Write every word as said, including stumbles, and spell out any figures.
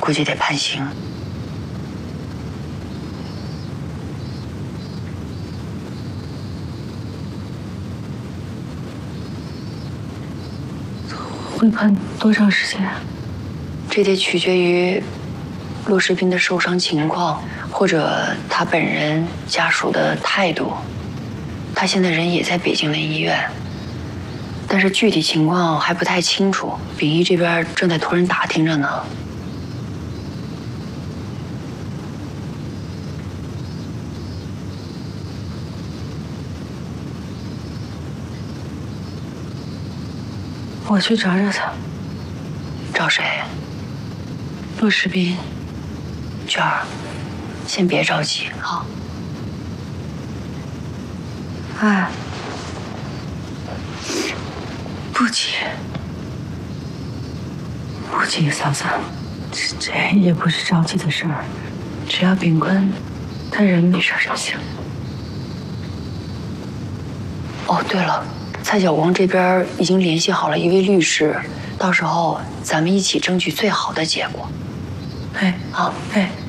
估计得判刑。 会判多长时间啊？ 这得取决于骆世斌的受伤情况，或者他本人家属的态度。他现在人也在北京的医院，但是具体情况还不太清楚。秉义这边正在托人打听着呢。 我去找找他。 找谁？ 骆世斌。 娟儿，先别着急，好。 哎，不急，不急，嫂子，这这也不是着急的事儿，只要秉坤他人没事就行。 哦，对了，蔡晓光这边已经联系好了一位律师，到时候咱们一起争取最好的结果。 哎， 好， 哎。